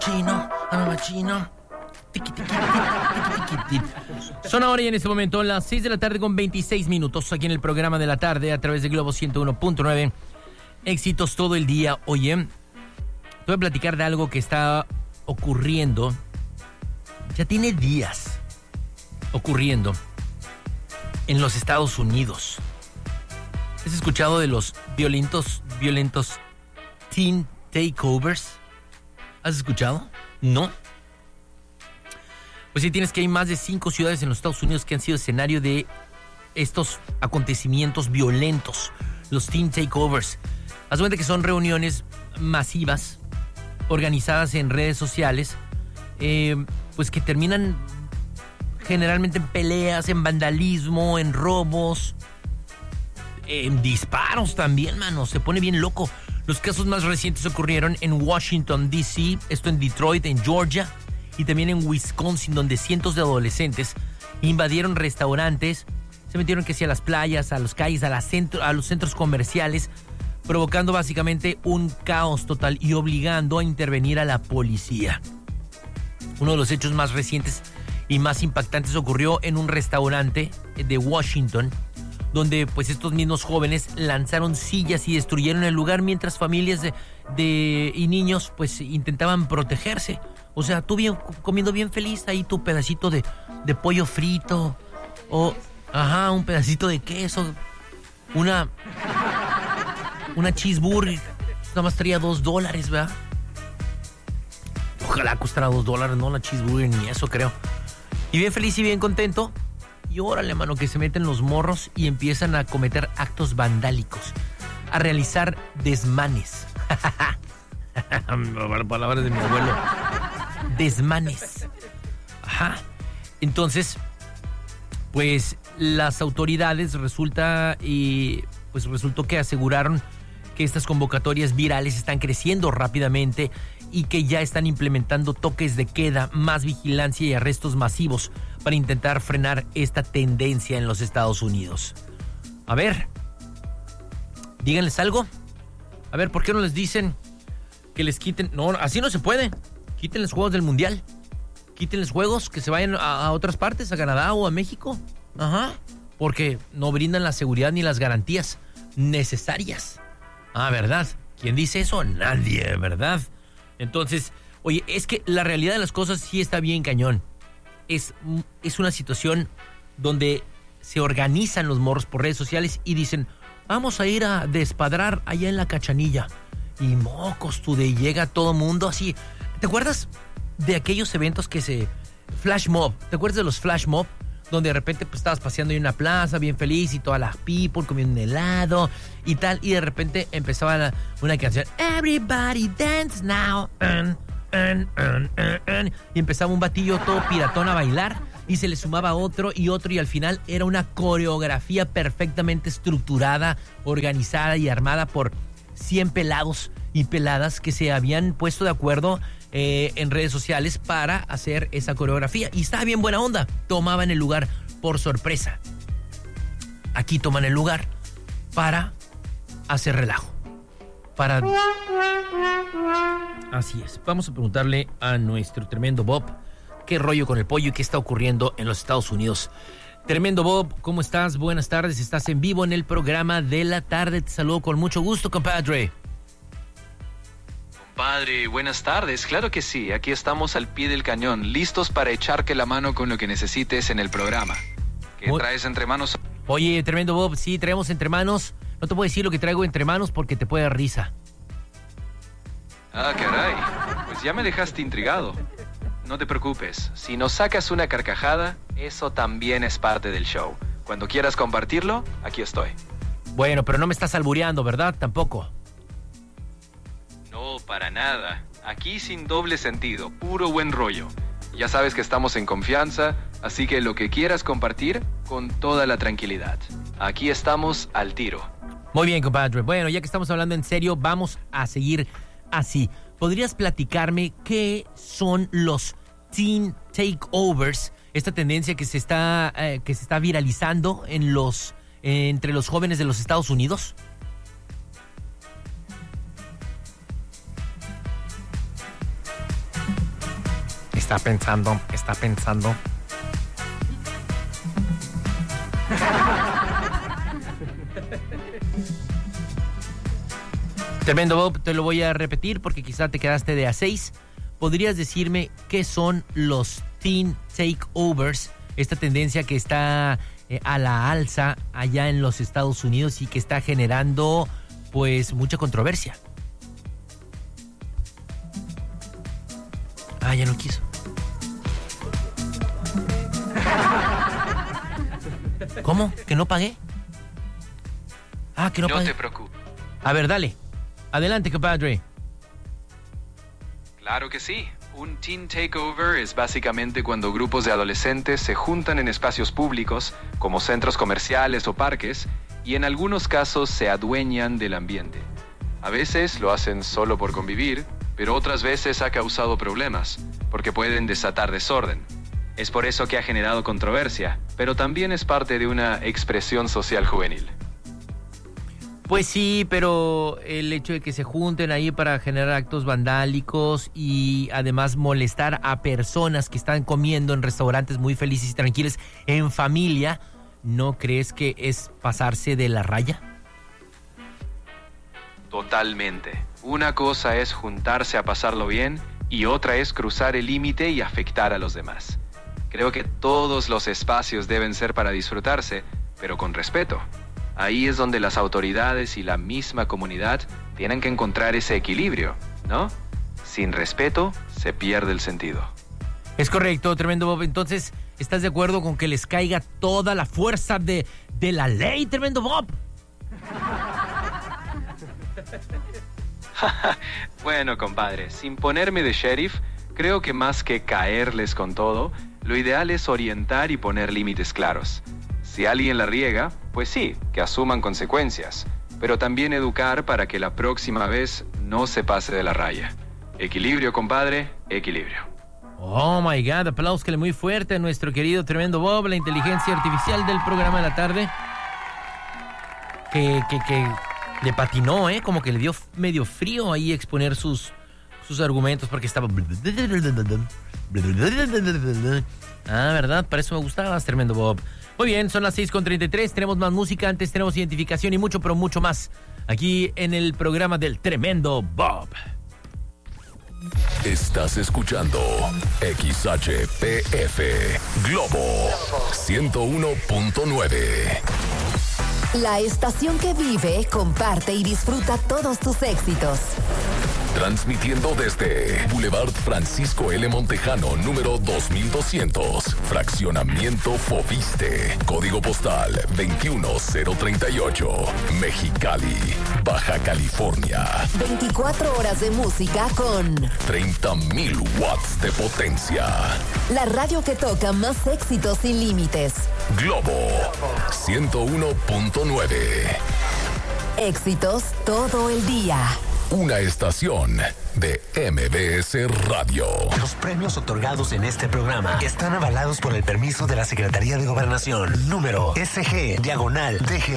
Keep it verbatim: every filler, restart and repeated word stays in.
Chino, ama chino. Tiki, tiki, tiki, tiki, tiki. Son ahora y en este momento las seis de la tarde con veintiséis minutos aquí en el programa de la tarde a través de Globo ciento uno punto nueve. Éxitos todo el día. Oye, te voy a platicar de algo que está ocurriendo. Ya tiene días ocurriendo en los Estados Unidos. ¿Has escuchado de los violentos, violentos teen takeovers? ¿Has escuchado? ¿No? Pues sí, tienes que hay más de cinco ciudades en los Estados Unidos que han sido escenario de estos acontecimientos violentos, los teen takeovers. Haz cuenta que son reuniones masivas organizadas en redes sociales, eh, pues que terminan generalmente en peleas, en vandalismo, en robos, en disparos también, mano. Se pone bien loco. Los casos más recientes ocurrieron en Washington, D C, esto en Detroit, en Georgia, y también en Wisconsin, donde cientos de adolescentes invadieron restaurantes, se metieron que sí a las playas, a las calles, a, la centro, a los centros comerciales, provocando básicamente un caos total y obligando a intervenir a la policía. Uno de los hechos más recientes y más impactantes ocurrió en un restaurante de Washington, donde pues estos mismos jóvenes lanzaron sillas y destruyeron el lugar mientras familias de, de y niños pues intentaban protegerse. O sea, tú bien, comiendo bien feliz ahí tu pedacito de, de pollo frito o, ajá, un pedacito de queso, una, una cheeseburger, nada más traía dos dólares, ¿verdad? Ojalá costara dos dólares, no la cheeseburger ni eso creo. Y bien feliz y bien contento. Y órale, mano, que se meten los morros y empiezan a cometer actos vandálicos, a realizar desmanes. Palabras de mi abuelo. Desmanes. Ajá. Entonces, pues las autoridades resulta y pues resultó que aseguraron que estas convocatorias virales están creciendo rápidamente y que ya están implementando toques de queda, más vigilancia y arrestos masivos para intentar frenar esta tendencia en los Estados Unidos. A ver, díganles algo. A ver, ¿por qué no les dicen que les quiten? No, así no se puede. Quítenles juegos del Mundial. Quítenles juegos que se vayan a, a otras partes, a Canadá o a México. Ajá, porque no brindan la seguridad ni las garantías necesarias. Ah, ¿verdad? ¿Quién dice eso? Nadie, ¿verdad? Entonces, oye, es que la realidad de las cosas sí está bien cañón. Es, es una situación donde se organizan los morros por redes sociales y dicen, vamos a ir a despadrar allá en la Cachanilla. Y mocos, tú de llega todo mundo así. ¿Te acuerdas de aquellos eventos que se... Flash mob, ¿te acuerdas de los flash mob? Donde de repente pues estabas paseando en una plaza bien feliz y todas las people comiendo un helado y tal, y de repente empezaba la, una canción, Everybody dance now, uh, uh, uh, uh, uh, y empezaba un batillo todo piratón a bailar y se le sumaba otro y otro y al final era una coreografía perfectamente estructurada, organizada y armada por cien pelados y peladas que se habían puesto de acuerdo Eh, en redes sociales para hacer esa coreografía y estaba bien buena onda. Tomaban el lugar por sorpresa. Aquí toman el lugar para hacer relajo, para... Así es. Vamos a preguntarle a nuestro tremendo Bob qué rollo con el pollo y qué está ocurriendo en los Estados Unidos. Tremendo Bob, ¿cómo estás? Buenas tardes, estás en vivo en el programa de la tarde. Te saludo con mucho gusto, compadre. Padre, buenas tardes. Claro que sí, aquí estamos al pie del cañón, listos para echarte la mano con lo que necesites en el programa. ¿Qué Oye, traes entre manos? Oye, tremendo Bob, sí, traemos entre manos. No te puedo decir lo que traigo entre manos porque te puede dar risa. Ah, caray, pues ya me dejaste intrigado. No te preocupes, si nos sacas una carcajada, eso también es parte del show. Cuando quieras compartirlo, aquí estoy. Bueno, pero no me estás albureando, ¿verdad? Tampoco. No, para nada. Aquí sin doble sentido, puro buen rollo. Ya sabes que estamos en confianza, así que lo que quieras compartir, con toda la tranquilidad. Aquí estamos al tiro. Muy bien, compadre. Bueno, ya que estamos hablando en serio, vamos a seguir así. ¿Podrías platicarme qué son los teen takeovers? Esta tendencia que se está, eh, que se está viralizando en los, eh, entre los jóvenes de los Estados Unidos. Está pensando, está pensando. Tremendo Bob, te lo voy a repetir porque quizá te quedaste de a seis. ¿Podrías decirme qué son los teen takeovers? Esta tendencia que está eh, a la alza allá en los Estados Unidos y que está generando pues mucha controversia. Ah, ya no quiso. ¿Cómo? ¿Que no pagué? Ah, que no, no pagué. No te preocupes. A ver, dale. Adelante, compadre. Claro que sí. Un teen takeover es básicamente cuando grupos de adolescentes se juntan en espacios públicos, como centros comerciales o parques, y en algunos casos se adueñan del ambiente. A veces lo hacen solo por convivir, pero otras veces ha causado problemas, porque pueden desatar desorden. Es por eso que ha generado controversia, pero también es parte de una expresión social juvenil. Pues sí, pero el hecho de que se junten ahí para generar actos vandálicos y además molestar a personas que están comiendo en restaurantes muy felices y tranquilos en familia, ¿no crees que es pasarse de la raya? Totalmente. Una cosa es juntarse a pasarlo bien y otra es cruzar el límite y afectar a los demás. Creo que todos los espacios deben ser para disfrutarse, pero con respeto. Ahí es donde las autoridades y la misma comunidad tienen que encontrar ese equilibrio, ¿no? Sin respeto, se pierde el sentido. Es correcto, tremendo Bob. Entonces, ¿estás de acuerdo con que les caiga toda la fuerza de, de la ley, tremendo Bob? Bueno, compadre, sin ponerme de sheriff, creo que más que caerles con todo, lo ideal es orientar y poner límites claros. Si alguien la riega, pues sí, que asuman consecuencias, pero también educar para que la próxima vez no se pase de la raya. Equilibrio, compadre, equilibrio. Oh my God, aplausos que le muy fuerte a nuestro querido tremendo Bob, la inteligencia artificial del programa de la tarde. Que, que, que le patinó, ¿eh? Como que le dio medio frío ahí exponer sus, sus argumentos porque estaba... Ah, ¿verdad? Para eso me gustabas, tremendo Bob. Muy bien, son las seis con treinta y tres, tenemos más música, antes tenemos identificación y mucho, pero mucho más aquí en el programa del tremendo Bob. Estás escuchando X H P F Globo ciento uno punto nueve. La estación que vive, comparte y disfruta todos tus éxitos. Transmitiendo desde Boulevard Francisco L. Montejano, número dos mil doscientos, Fraccionamiento Fobiste, Código Postal veintiuno cero treinta y ocho, Mexicali, Baja California. veinticuatro horas de música con treinta mil watts de potencia. La radio que toca más éxitos sin límites. Globo ciento uno punto nueve. Éxitos todo el día. Una estación de M B S Radio. Los premios otorgados en este programa están avalados por el permiso de la Secretaría de Gobernación. Número S G, diagonal D G.